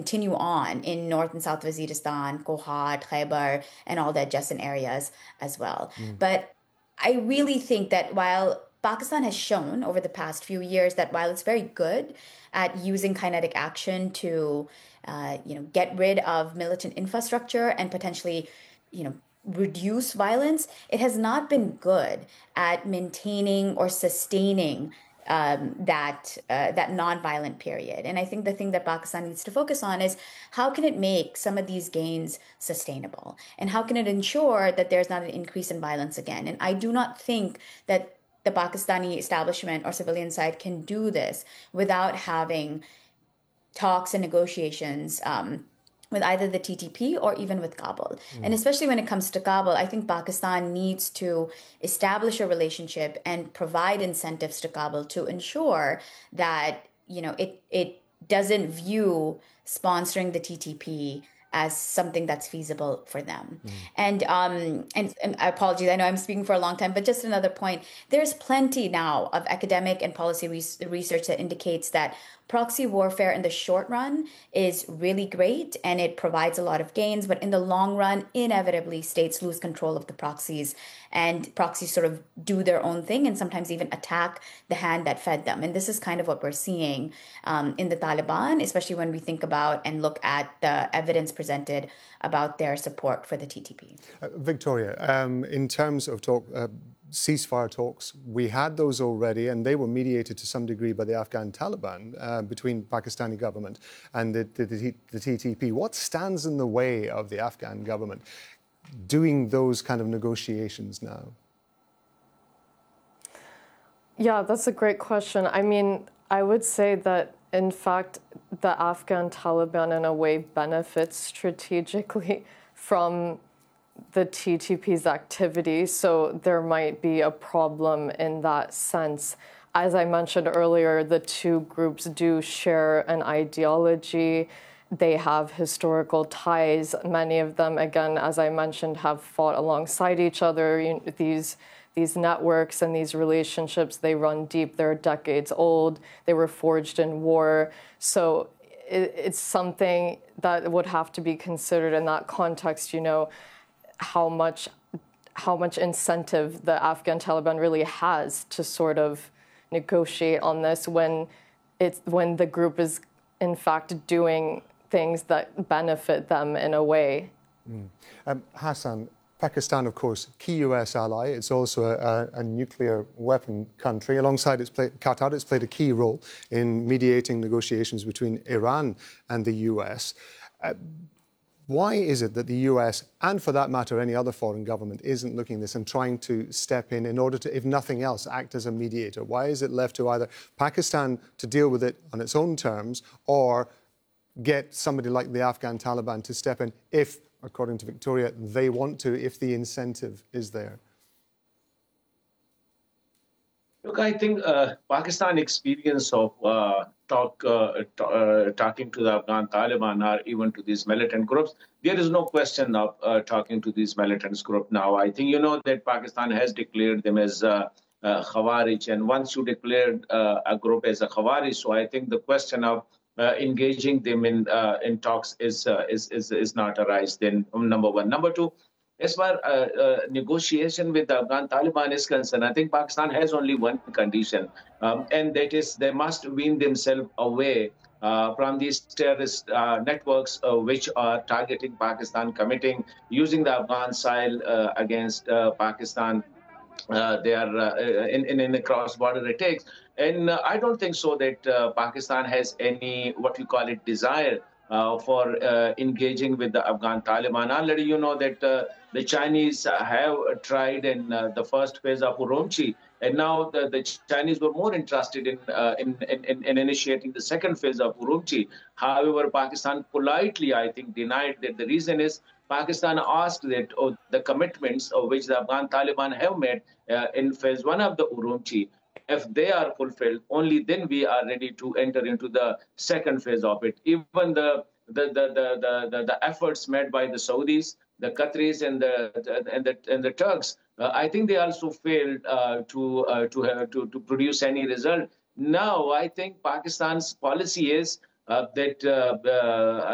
continue on in North and South Waziristan, Kohat, Khyber, and all the adjacent areas as well. But I really think that while Pakistan has shown over the past few years that while it's very good at using kinetic action to, get rid of militant infrastructure and potentially, reduce violence, it has not been good at maintaining or sustaining that nonviolent period. And I think the thing that Pakistan needs to focus on is how can it make some of these gains sustainable, and how can it ensure that there's not an increase in violence again. And I do not think that the Pakistani establishment or civilian side can do this without having talks and negotiations with either the TTP or even with Kabul. And especially when it comes to Kabul, I think Pakistan needs to establish a relationship and provide incentives to Kabul to ensure that, it doesn't view sponsoring the TTP as something that's feasible for them. And I apologize, I know I'm speaking for a long time, but just another point, there's plenty now of academic and policy research that indicates that proxy warfare in the short run is really great and it provides a lot of gains, but in the long run, inevitably states lose control of the proxies, and proxies sort of do their own thing and sometimes even attack the hand that fed them. And this is kind of what we're seeing in the Taliban, especially when we think about and look at the evidence presented about their support for the TTP. Victoria, in terms of ceasefire talks, we had those already, and they were mediated to some degree by the Afghan Taliban between Pakistani government and the TTP. What stands in the way of the Afghan government doing those kind of negotiations now? Yeah, that's a great question. I mean, I would say that, in fact, the Afghan Taliban in a way benefits strategically from the TTP's activity, so there might be a problem in that sense. As I mentioned earlier, the two groups do share an ideology. They have historical ties. Many of them, again, as I mentioned, have fought alongside each other. These networks and these relationships, they run deep. They're decades old. They were forged in war. So it's something that would have to be considered in that context, how much incentive the Afghan Taliban really has to sort of negotiate on this when the group is in fact doing things that benefit them in a way. Hassan, Pakistan, of course, key US ally. It's also a nuclear weapon country. Alongside Qatar, it's played a key role in mediating negotiations between Iran and the US. Why is it that the US, and for that matter any other foreign government, isn't looking at this and trying to step in order to, if nothing else, act as a mediator? Why is it left to either Pakistan to deal with it on its own terms or get somebody like the Afghan Taliban to step in if, according to Victoria, they want to, if the incentive is there? Look, I think Pakistan experience of talking to the Afghan Taliban or even to these militant groups, there is no question of talking to these militant groups now. I think that Pakistan has declared them as Khawarij, and once you declare a group as a Khawarij, so I think the question of engaging them in talks is not arise. Then number one. Number two, as far negotiation with the Afghan Taliban is concerned, I think Pakistan has only one condition, and that is they must wean themselves away from these terrorist networks which are targeting Pakistan, using the Afghan soil against Pakistan. They are in the cross-border attacks. And I don't think so that Pakistan has any, what we call it, desire for engaging with the Afghan Taliban. Already that the Chinese have tried in the first phase of Urumqi, and now the Chinese were more interested in initiating the second phase of Urumqi. However, Pakistan politely, I think, denied that. The reason is Pakistan asked that the commitments of which the Afghan Taliban have made in phase one of the Urumqi, if they are fulfilled, only then we are ready to enter into the second phase of it. Even the efforts made by the Saudis, the Qataris, and the Turks, I think they also failed to produce any result. Now, I think Pakistan's policy is that